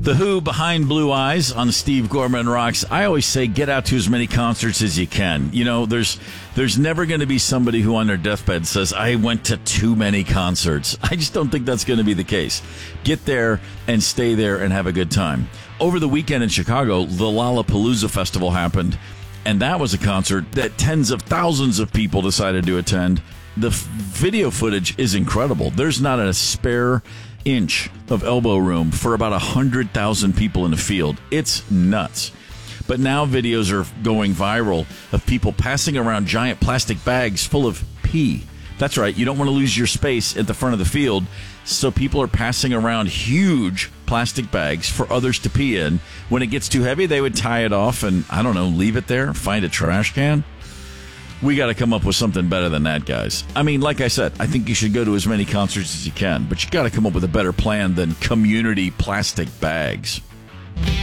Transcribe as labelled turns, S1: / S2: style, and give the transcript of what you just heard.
S1: The Who behind Blue Eyes on Steve Gorman Rocks. I always say get out to as many concerts as you can. You know, there's never going to be somebody who on their deathbed says, I went to too many concerts. I just don't think that's going to be the case. Get there and stay there and have a good time. Over the weekend in Chicago, the Lollapalooza Festival happened, and that was a concert that tens of thousands of people decided to attend. The video footage is incredible. There's not a spare inch of elbow room for about 100,000 people in the field. It's nuts. But now videos are going viral of people passing around giant plastic bags full of pee. That's right, you don't want to lose your space at the front of the field, so people are passing around huge plastic bags for others to pee in. When it gets too heavy, they would tie it off and, I don't know, leave it there, find a trash can. We got to come up with something better than that, guys. I mean, like I said, I think you should go to as many concerts as you can, but you got to come up with a better plan than community plastic bags.